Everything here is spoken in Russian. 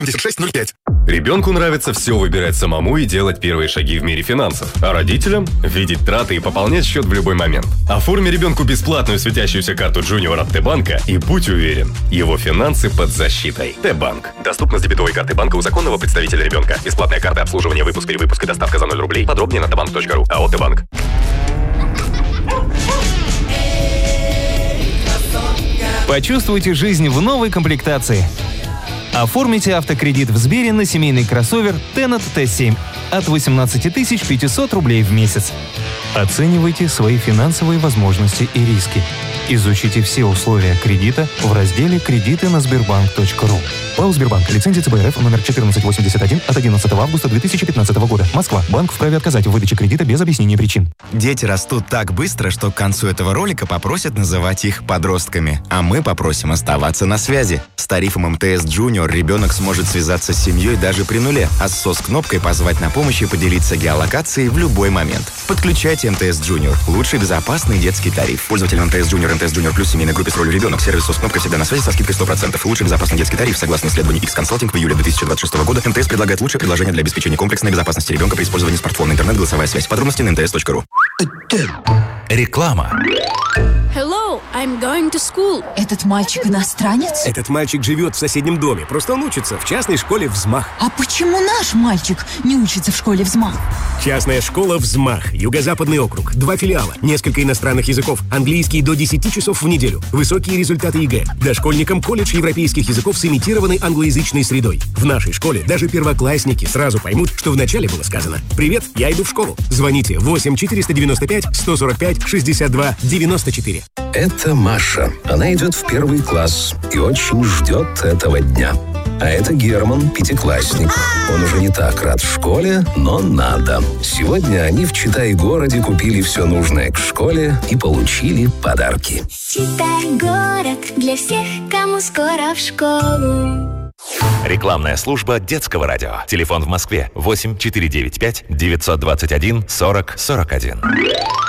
7605. Ребенку нравится все выбирать самому и делать первые шаги в мире финансов, а родителям – видеть траты и пополнять счет в любой момент. Оформи ребенку бесплатную светящуюся карту Junior от Т-банка и будь уверен, его финансы под защитой. Т-банк. Доступно с дебетовой карты банка у законного представителя ребенка. Бесплатная карта обслуживания, выпуск, перевыпуск и доставка за 0 рублей. Подробнее на tbank.ru. АО Т-банк. Почувствуйте жизнь в новой комплектации. Оформите автокредит в Сбере на семейный кроссовер Tennet T7 от 18 500 рублей в месяц. Оценивайте свои финансовые возможности и риски. Изучите все условия кредита в разделе «Кредиты на Сбербанк.ру». ПАО «Сбербанк». Лицензия ЦБРФ номер 1481 от 11 августа 2015 года. Москва. Банк вправе отказать в выдаче кредита без объяснения причин. Дети растут так быстро, что к концу этого ролика попросят называть их подростками. А мы попросим оставаться на связи. С тарифом МТС Junior ребенок сможет связаться с семьей даже при нуле, а с СОС-кнопкой позвать на помощь и поделиться геолокацией в любой момент. Подключайте МТС Junior. Лучший безопасный детский тариф. Пользователям МТС Junior, МТС Junior Plus, семейной группе с ролью ребенок. Сервис СОС-кнопка всегда на связи со скидкой 100%. Лучший безопасный детский тариф. Согласно исследованию X-Consulting в июле 2026 года, МТС предлагает лучшее предложение для обеспечения комплексной безопасности ребенка при использовании смартфона, интернет, голосовая связь. Подробности на mts.ru. Реклама. Hello, I'm going to school. Этот мальчик иностранец? Этот мальчик живет в соседнем доме, просто он учится в частной школе «Взмах». А почему наш мальчик не учится в школе «Взмах»? Частная школа «Взмах», Юго-Западный округ, 2 филиала, несколько иностранных языков, английский до 10 часов в неделю, высокие результаты ЕГЭ. Дошкольникам колледж европейских языков с имитированной англоязычной средой. В нашей школе даже первоклассники сразу поймут, что вначале было сказано: «Привет, я иду в школу». Звоните 8 495 145 62 94. Это Маша. Она идет в 1 класс и очень ждет этого дня. А это Герман, 5-классник. Он уже не так рад в школе, но надо. Сегодня они в Читай-городе купили все нужное к школе и получили подарки. Читай-город для всех, кому скоро в школу. Рекламная служба детского радио. Телефон в Москве 8 495 921 40 41.